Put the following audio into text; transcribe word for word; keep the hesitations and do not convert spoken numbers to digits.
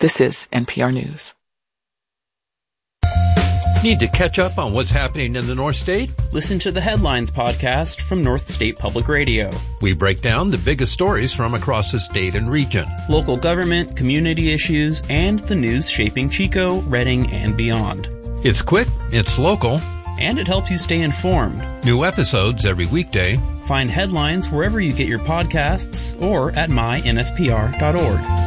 This is N P R News. Need to catch up on what's happening in the North State? Listen to the Headlines podcast from North State Public Radio. We break down the biggest stories from across the state and region. Local government, community issues, and the news shaping Chico, Redding, and beyond. It's quick, it's local, and it helps you stay informed. New episodes every weekday. Find Headlines wherever you get your podcasts or at my N S P R dot org.